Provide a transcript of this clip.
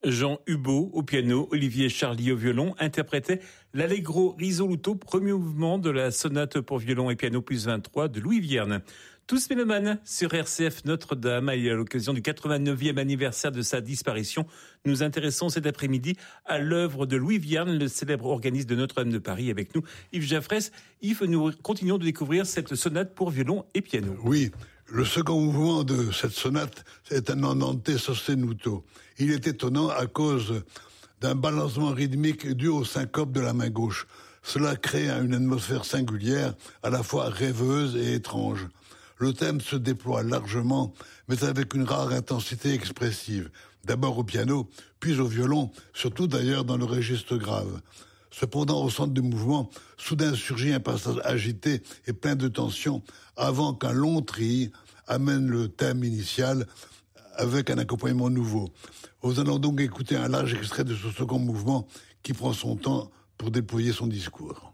Jean Hubaut au piano, Olivier Charly au violon interprétaient l'Allegro risoluto, premier mouvement de la sonate pour violon et piano plus 23 de Louis Vierne. Tous mélomanes sur RCF Notre-Dame, et à l'occasion du 89e anniversaire de sa disparition, nous intéressons cet après-midi à l'œuvre de Louis Vierne, le célèbre organiste de Notre-Dame de Paris. Avec nous, Yves Jaffrès. Yves, nous continuons de découvrir cette sonate pour violon et piano. Oui. Le second mouvement de cette sonate est un andante sostenuto. Il est étonnant à cause d'un balancement rythmique dû au syncope de la main gauche. Cela crée une atmosphère singulière, à la fois rêveuse et étrange. Le thème se déploie largement, mais avec une rare intensité expressive. D'abord au piano, puis au violon, surtout d'ailleurs dans le registre grave. Cependant, au centre du mouvement, soudain surgit un passage agité et plein de tension, avant qu'un long tri amène le thème initial avec un accompagnement nouveau. Nous allons donc écouter un large extrait de ce second mouvement qui prend son temps pour déployer son discours.